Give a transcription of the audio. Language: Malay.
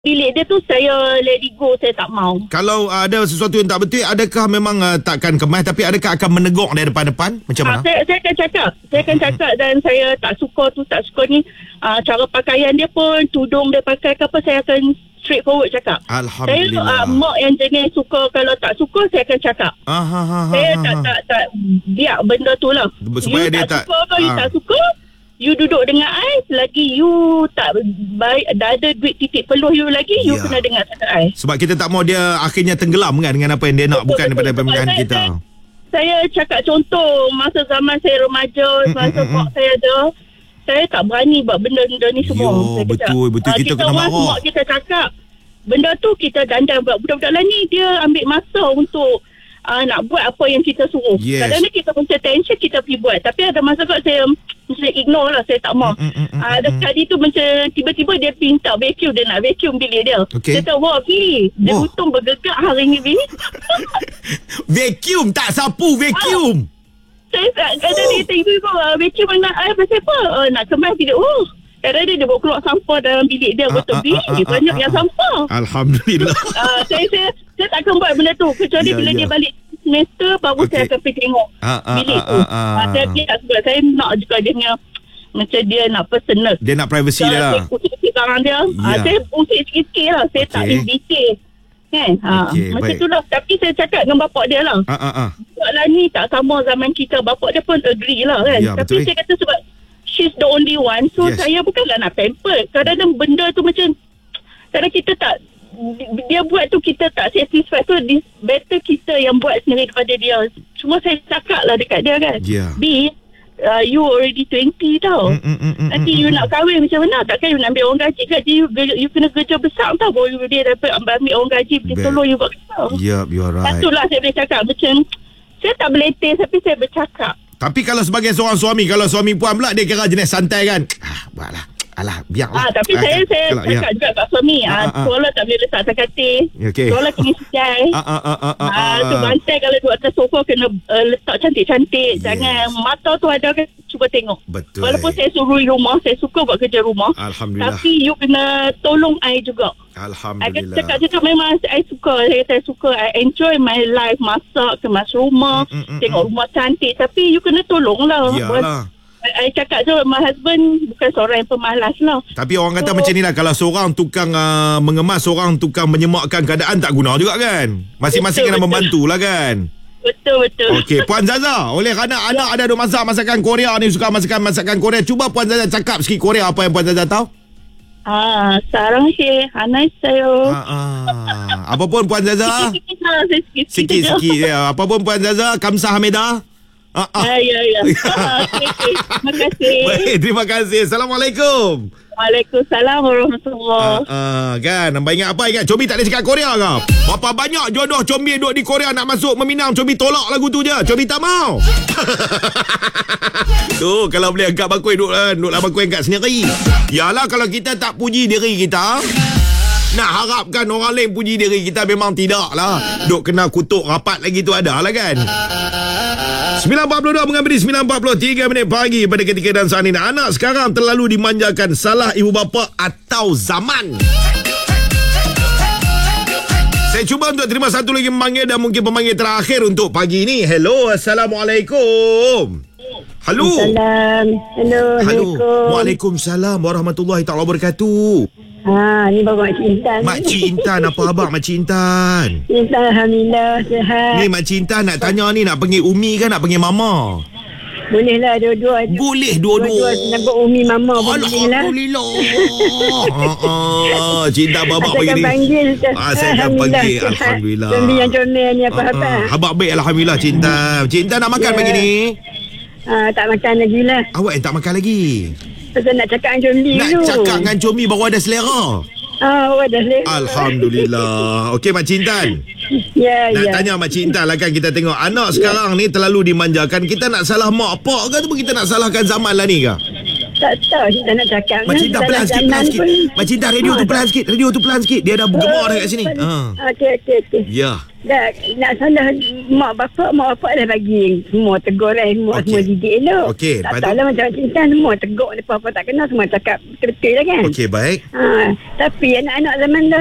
bilik dia tu saya let it go, saya tak mau. Kalau ada sesuatu yang tak betul, adakah memang takkan kemas, tapi adakah akan menegur dari depan-depan? Macam mana? Saya akan cakap dan saya tak suka ni. Cara pakaian dia pun, tudung dia pakai ke apa, saya akan straightforward cakap. Alhamdulillah. Saya mak yang jenis suka, kalau tak suka saya akan cakap. Saya tak biar benda tu lah. Supaya you dia tak suka, you tak suka, you duduk dengan I, selagi you tak baik, dah ada duit titik peluh you lagi, you kena dengar cakap I. Sebab kita tak mau dia akhirnya tenggelam kan dengan apa yang dia nak, bukan daripada pernikahan kita. Saya cakap contoh, masa zaman saya remaja, masa mak saya ada, saya tak berani buat benda-benda ni semua. Betul kita kena marah. Mak kita cakap, benda tu kita dandan buat. Budak-budak lain ni dia ambil masa untuk nak buat apa yang kita suruh. Kadang-kadang kita punya tension kita pergi buat. Tapi ada masa kot saya ignore lah, saya tak mau. Ada sekali tu macam tiba-tiba dia minta vacuum, dia nak vacuum bilik dia. Saya tahu, wah Bi, dia untung bergegak hari ni Bi. Vacuum, tak sapu, vacuum. Saya kadang dia tengok vacuum nak pasal apa? Nak kemas bilik. Kadang-kadang dia bawa keluar sampah dalam bilik dia. Betul Bi, banyak yang sampah. Alhamdulillah. Saya takkan buat benda tu kecuali bila dia balik semester baru saya akan pergi tengok bilik tu. Saya biar sebab saya nak juga dia punya macam dia nak personal. Dia nak privacy dia lah. Saya usik barang dia. Saya usik sikit-sikit lah. Saya tak in detail kan. Macam tu lah. Tapi saya cakap dengan bapak dia lah. Soalan ni tak sama zaman kita. Bapak dia pun agree lah kan. Tapi saya kata sebab she's the only one, so saya bukanlah nak pamper. Kadang-kadang benda tu macam kadang kita tak, dia buat tu kita tak satisfied, so better kita yang buat sendiri daripada dia. Cuma saya cakap lah dekat dia kan, B, you already 20 tau. Nanti you nak kahwin macam mana? Takkan you nak ambil orang gaji you kena kerja besar tau, baru dia dapat ambil orang gaji boleh tolong you buat kerja. You are right. Itulah saya boleh cakap macam, saya tak beletir tapi saya bercakap. Tapi kalau sebagai seorang suami, kalau suami puan pula dia kira jenis santai kan. Buatlah. Alah, biarlah. Tapi saya cakap juga kat suami. Sekolah tak boleh letak atas katil. Sekolah kena sijai. Tu bantai kalau duduk atas sofa kena letak cantik-cantik. Jangan mata tu ada kan, cuba tengok. Betul. Walaupun saya suruh rumah, saya suka buat kerja rumah. Alhamdulillah. Tapi you kena tolong I juga. Alhamdulillah. I cakap memang I suka. Saya suka. I enjoy my life. Masak, kemas rumah. Tengok rumah cantik. Tapi you kena tolong lah. Iyalah. I cakap tu, my husband bukan seorang yang pemalas lah. Tapi orang kata macam ni lah, kalau seorang tukang mengemas, seorang tukang menyemakkan keadaan, tak guna juga kan. Masing-masing kena membantu lah kan. Betul. Okey, Puan Zaza, oleh kerana anak ada duk masak masakan Korea ni, suka masakan Korea, cuba Puan Zaza cakap sikit Korea apa yang Puan Zaza tahu. 사랑해, 안녕하세요. Apa pun Puan Zaza? Sikit-sikit ya. Apa pun Puan Zaza, kamsahamnida. Ya. Terima kasih. Baik, terima kasih. Assalamualaikum. Waalaikumsalam warahmatullahi. Kan, nampak ingat apa? Ingat Cobi tak boleh cakap Korea ke? Berapa banyak jodoh Combi duduk di Korea nak masuk meminang, Cobi tolak lagu tu je. Cobi tak mau. Tu, kalau boleh angkat bakul, duduklah bakul angkat sendiri. Yalah, kalau kita tak puji diri kita, nak harapkan orang lain puji diri kita memang tidak lah. Duk kena kutuk rapat lagi tu ada lah kan. 9.42 mengambil 9.43 minit pagi pada ketika dan saat ini. Anak sekarang terlalu dimanjakan, salah ibu bapa atau zaman? Saya cuba untuk terima satu lagi memanggil dan mungkin pemanggil terakhir untuk pagi ini. Hello, Assalamualaikum. Halo. Halo. Waalaikumsalam warahmatullahi taala wabarakatuh. Ni bawa Makcik Intan. Makcik Intan, apa khabar Makcik Intan? Intan alhamdulillah sihat. Ni Makcik Intan nak tanya ni, nak panggil Umi kan nak panggil Mama? Boleh lah dua-dua. Boleh dua-dua. Nampak Umi Mama pun boleh lah. Alhamdulillah. Cinta babak bagi ni. Saya akan panggil. Alhamdulillah. Jambi yang comel ni apa khabar? Habak baik alhamdulillah Cik Intan. Cik Intan nak makan pagi ni? Tak makan lagi lah. Awak yang tak makan lagi? Pasal nak cakap dengan Combi dulu. Nak cakap dengan Combi baru ada selera. Ada selera. Alhamdulillah. Okey Makcik Intan. Nak Ya. tanya Makcik Intan lah kan, kita tengok anak sekarang ni terlalu dimanjakan. Kita nak salah mak pak ke tu, kita nak salahkan zaman lah ni ke? Tak tahu Cinta nak cakap. Makcik Cinta pelan sikit. Makcik Cinta radio tu pelan sikit. Dia dah bergemar dekat sini. Okey. Ya. Dah nak salah mak bapak dah bagi semua tegur semua didik elok. Okey, tak tahulah macam Cinta semua tegur depa apa tak kenal semua cakap betul-betul lah kan. Okey, baik. Tapi anak-anak zaman dah